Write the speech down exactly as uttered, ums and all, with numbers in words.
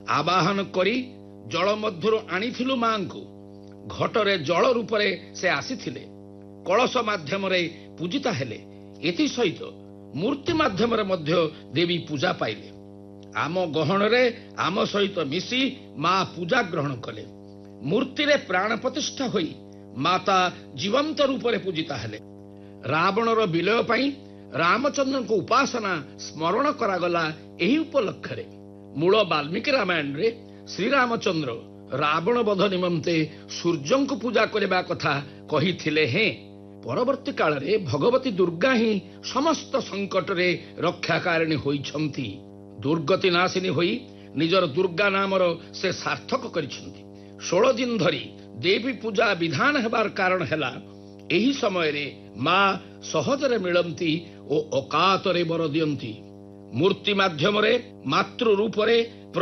ଆବାହନ କରି ଜଳ ମଧ୍ୟରୁ ଆଣିଥିଲୁ ମାଙ୍କୁ। ଘଟରେ ଜଳ ରୂପରେ ସେ ଆସିଥିଲେ, କଳସ ମାଧ୍ୟମରେ ପୂଜିତା ହେଲେ। ଏଥିସହିତ ମୂର୍ତ୍ତି ମାଧ୍ୟମରେ ମଧ୍ୟ ଦେବୀ ପୂଜା ପାଇଲେ। ଆମ ଗହଣରେ ଆମ ସହିତ ମିଶି ମା ପୂଜା ଗ୍ରହଣ କଲେ। ମୂର୍ତ୍ତିରେ ପ୍ରାଣ ପ୍ରତିଷ୍ଠା ହୋଇ ମାତା ଜୀବନ୍ତ ରୂପରେ ପୂଜିତା ହେଲେ। ରାବଣର ବିଲୟ ପାଇଁ ରାମଚନ୍ଦ୍ରଙ୍କ ଉପାସନା ସ୍ମରଣ କରାଗଲା ଏହି ଉପଲକ୍ଷରେ। ମୂଳ ବାଲ୍ମୀକି ରାମାୟଣରେ ଶ୍ରୀରାମଚନ୍ଦ୍ର ରାବଣ ବଧ ନିମନ୍ତେ ସୂର୍ଯ୍ୟଙ୍କୁ ପୂଜା କରିବା କଥା କହିଥିଲେ। ହେଁ ପରବର୍ତ୍ତୀ କାଳରେ ଭଗବତୀ ଦୁର୍ଗା ହିଁ ସମସ୍ତ ସଂକଟରେ ରକ୍ଷାକାରିଣୀ ହୋଇଛନ୍ତି। ଦୁର୍ଗତି ନାଶିନୀ ହୋଇ ନିଜର ଦୁର୍ଗା ନାମର ସେ ସାର୍ଥକ କରିଛନ୍ତି। ଷୋଳ ଦିନ ଧରି ଦେବୀ ପୂଜା ବିଧାନ ହେବାର କାରଣ ହେଲା, ଏହି ସମୟରେ ମା ସହଜରେ ମିଳନ୍ତି ଓ ଅକାତରେ ବର ଦିଅନ୍ତି। ମୂର୍ତ୍ତି ମାଧ୍ୟମରେ ମାତୃ ରୂପରେ